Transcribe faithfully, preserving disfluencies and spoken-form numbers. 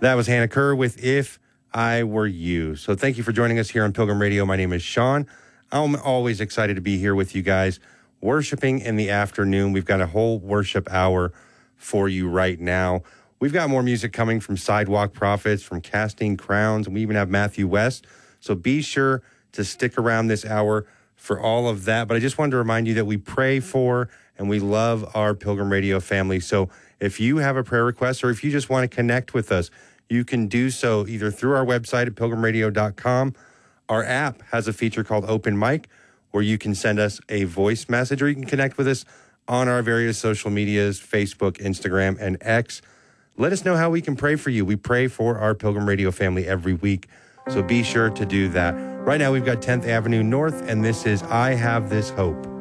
That was Hannah Kerr with If I Were You. So thank you for joining us here on Pilgrim Radio. My name is Sean. I'm always excited to be here with you guys, worshiping in the afternoon. We've got a whole worship hour for you right now. We've got more music coming from Sidewalk Prophets, from Casting Crowns, and we even have Matthew West. So be sure to stick around this hour for all of that. But I just wanted to remind you that we pray for and we love our Pilgrim Radio family. So if you have a prayer request or if you just want to connect with us, you can do so either through our website at pilgrim radio dot com. Our app has a feature called Open Mic where you can send us a voice message, or you can connect with us on our various social medias, Facebook, Instagram, and X. Let us know how we can pray for you. We pray for our Pilgrim Radio family every week, so be sure to do that. Right now, we've got tenth Avenue North, and this is I Have This Hope.